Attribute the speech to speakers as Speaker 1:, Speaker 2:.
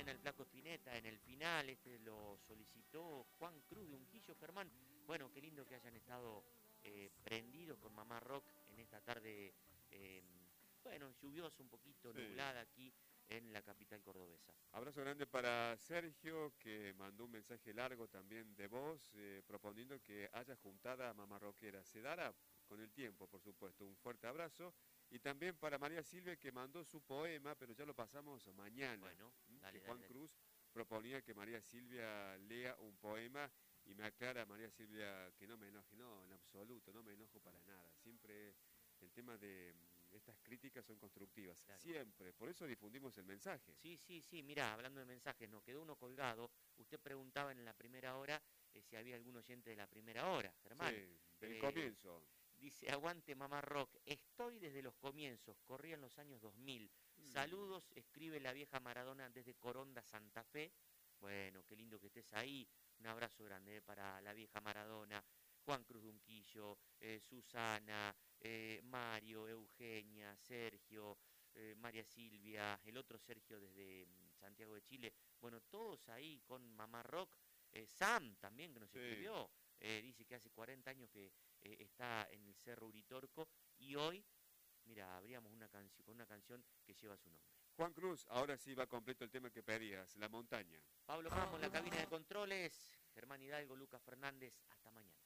Speaker 1: mañana el Flaco Spinetta en el final, lo solicitó Juan Cruz de Unquillo, Germán. Bueno, qué lindo que hayan estado prendidos con Mamá Rock en esta tarde, eh, bueno, lluviosa, un poquito
Speaker 2: Sí.
Speaker 1: nublada aquí en la capital cordobesa.
Speaker 2: Abrazo grande para Sergio, que mandó un mensaje largo también de voz, proponiendo que haya juntada Mamá Rockera. Se dará con el tiempo, por supuesto. Un fuerte abrazo. Y también para María Silvia, que mandó su poema, pero ya lo pasamos mañana.
Speaker 1: Bueno,
Speaker 2: Que
Speaker 1: dale, dale,
Speaker 2: Juan
Speaker 1: dale.
Speaker 2: Cruz proponía que María Silvia lea un poema. Y me aclara María Silvia que no me enoje, no, en absoluto, no me enojo para nada. Siempre el tema de estas críticas son constructivas,
Speaker 1: Claro.
Speaker 2: siempre. Por eso difundimos el mensaje.
Speaker 1: Sí, sí, sí, mirá, hablando de mensajes, nos quedó uno colgado. Usted preguntaba en la primera hora si había algún oyente de la primera hora, Germán.
Speaker 2: Sí, del comienzo.
Speaker 1: Dice, aguante Mamá Rock, estoy desde los comienzos, corrían los años 2000.
Speaker 2: Mm,
Speaker 1: Saludos, escribe la vieja Maradona desde Coronda, Santa Fe. Bueno, qué lindo que estés ahí. Un abrazo grande para la vieja Maradona, Juan Cruz Dunquillo, Susana, Mario, Eugenia, Sergio, María Silvia, el otro Sergio desde Santiago de Chile. Bueno, todos ahí con Mamá Rock. Sam también que nos
Speaker 2: sí.
Speaker 1: escribió, dice que hace 40 años que está en el Cerro Uritorco y hoy, mira, abríamos una canción con una canción que lleva su nombre.
Speaker 2: Juan Cruz, ahora sí va completo el tema que pedías, la montaña.
Speaker 1: Pablo Mamo en la cabina de controles, Germán Hidalgo, Lucas Fernández, hasta mañana.